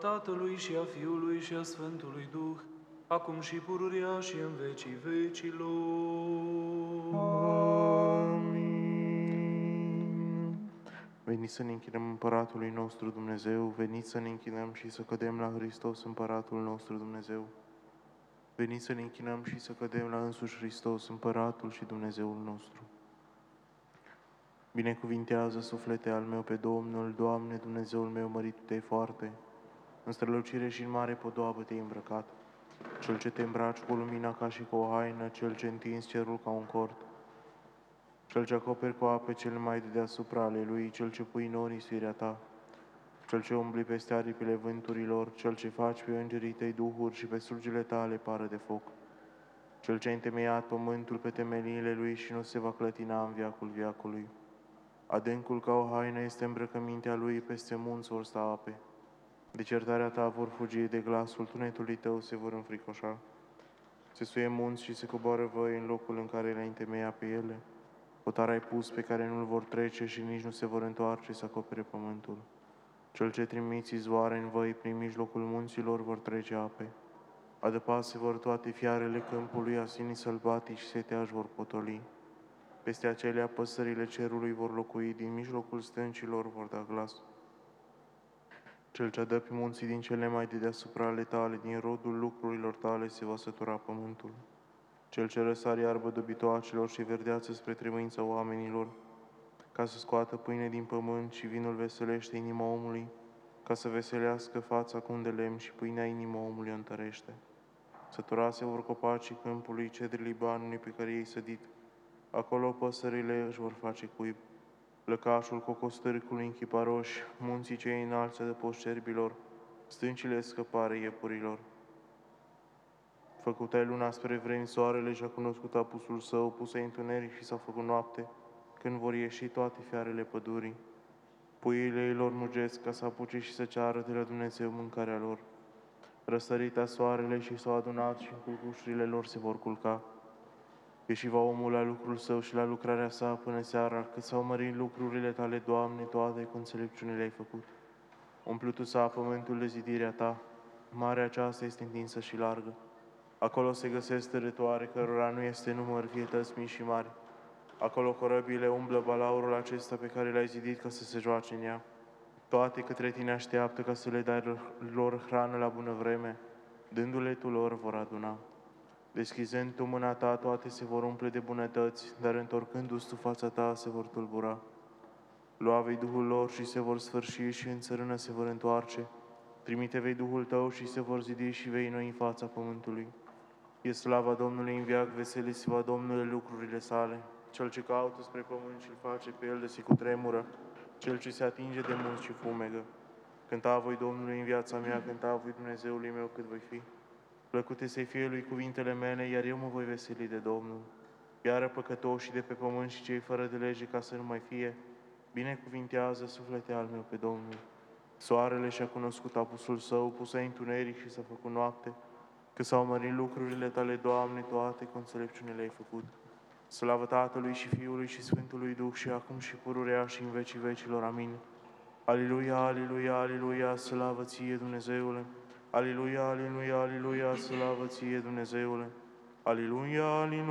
Tatălui și a Fiului și a Sfântului Duh, acum și pururea și în vecii vecilor. Amin. Veniți să ne închinăm Împăratului nostru Dumnezeu, veniți să ne închinăm și să cădem la Hristos Împăratul nostru Dumnezeu. Veniți să ne închinăm și să cădem la însuși Hristos, Împăratul și Dumnezeul nostru. Binecuvintează, suflete al meu, pe Domnul, Doamne, Dumnezeul meu, mărit Te foarte. În strălucire și în mare podoabă Te-ai îmbrăcat. Cel ce Te îmbraci cu lumina ca și cu o haină, Cel ce întinzi cerul ca un cort, Cel ce acoperi cu ape cel mai de deasupra ale Lui, Cel ce pui norii suirea Ta, Cel ce umbli peste aripile vânturilor, Cel ce faci pe îngerii Tăi duhuri și pe slugile Tale pară de foc, Cel ce a întemeiat pământul pe temeliile Lui și nu se va clătina în veacul veacului. Adâncul ca o haină este îmbrăcămintea Lui, peste munți vor sta ape. De certarea Ta vor fugi, de glasul tunetului Tău se vor înfricoșa. Se suie munți și se coboară văi în locul în care le-ai întemeiat pe ele. Hotar ai pus pe care nu-l vor trece și nici nu se vor întoarce să acopere pământul. Cel ce trimiți izvoare în văi prin mijlocul munților vor trece ape. Adăpase vor toate fiarele câmpului, asinii sălbatici și seteași vor potoli. Peste acelea păsările cerului vor locui, din mijlocul stâncilor vor da glas. Cel ce adă pe munții din cele mai de deasupra ale Tale, din rodul lucrurilor Tale se va sătura pământul. Cel ce răsare iarbă dobitoacelor și verdeață spre trebuința oamenilor, ca să scoată pâine din pământ și vinul veselește inima omului, ca să veselească fața cu un de lemn și pâinea inima omului o întărește. Săturase vor copacii câmpului, cedrii Libanului pe care ei sădit. Acolo păsările își vor face cuib. Lăcașul cocostârcului în chiparoși, munții cei înalți adăpoși cerbilor, stâncile scăpare iepurilor. Făcut ai luna spre vremi, soarele și-a cunoscut apusul său, pus ai întuneric și s-a făcut noapte, când vor ieși toate fiarele pădurii. Puiile ei lor mugesc ca să apuce și să ceară de la Dumnezeu mâncarea lor. Răsărita soarele și s-au adunat și în culcușurile lor se vor culca. Ieși va omul la lucrul său și la lucrarea sa până seara, cât s-au mărit lucrurile Tale, Doamne, toate cu înțelepciune le-ai făcut. Umplutu s-a pământul de zidirea Ta, marea aceasta este întinsă și largă. Acolo se găsesc tărătoare, cărora nu este număr, fietăți mici și mari. Acolo corăbile umblă balaurul acesta pe care l-ai zidit ca să se joace în ea. Toate către Tine așteaptă ca să le dai lor hrană la bună vreme, dându-le Tu lor vor aduna. Deschizând Tu mâna Ta, toate se vor umple de bunătăți, dar întorcându-ți Tu fața Ta, se vor tulbura. Lua vei Duhul lor și se vor sfârși și în țărână se vor întoarce. Trimite vei Duhul Tău și se vor zidi și vei noi în fața pământului. E slava Domnului în veac, veseliți-vă Domnule lucrurile sale. Cel ce caută spre pământ și-l face pe el de se cutremură, cel ce se atinge de munți și fumegă. Cânta voi Domnului în viața mea, cânta voi Dumnezeului meu cât voi fi. Plăcute să-i fie lui cuvintele mele, iar eu mă voi veseli de Domnul. Iară păcătoșii de pe pământ și cei fără de lege ca să nu mai fie, binecuvintează suflete al meu pe Domnul. Soarele și-a cunoscut apusul său, pus ai întuneric și s-a făcut noapte, că s-au mărit lucrurile Tale, Doamne, toate cu înțelepciune le-ai făcut. Slavă Tatălui și Fiului și Sfântului Duh și acum și pururea și în vecii vecilor. Amin. Aliluia, aliluia, aliluia, slavă Ție, Dumnezeule! Aliluia, aliluia, aliluia, slavă Ție, Dumnezeule! Aliluia, aliluia.